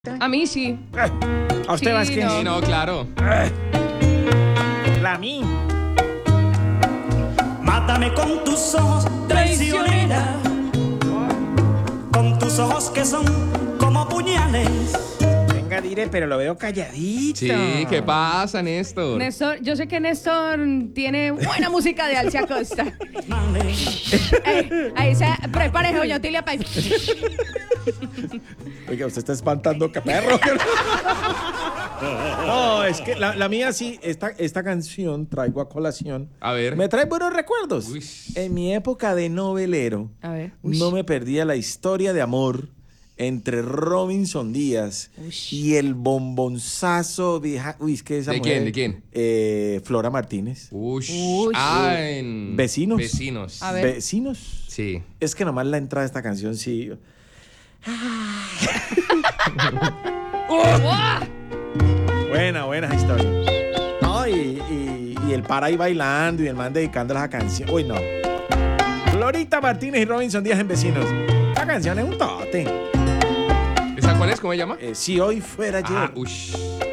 A mí sí. A usted Sí, más que... no. Sí, no, claro. La mí. Mátame con tus ojos, traicionera, con tus ojos que son como puñales. Venga, diré, pero lo veo calladito. Sí, ¿qué pasa, Néstor? Néstor, yo sé que Néstor tiene buena música de Alcia Costa. Ahí se prepare, doña Otilia, para... Oiga, usted está espantando, qué perro. No, es que la mía sí, esta canción traigo a colación. A ver. Me trae buenos recuerdos. Uy. En mi época de novelero, A ver. no me perdía la historia de amor entre Robinson Díaz y el bombonzazo de... Uy, es que esa ¿De mujer... quién? ¿De quién? Flora Martínez. Ush. Ush. Ah, en... Vecinos. Vecinos. A ver. Vecinos. Sí. Es que nomás la entrada de esta canción sí... Buena historia. No, y el para ahí bailando y el man dedicando esa canción. Uy, no. Florita Martínez y Robinson Díaz en Vecinos. La canción es un tote. ¿Esa cuál es? ¿Cómo se llama? Si hoy fuera ayer. Ah, ush.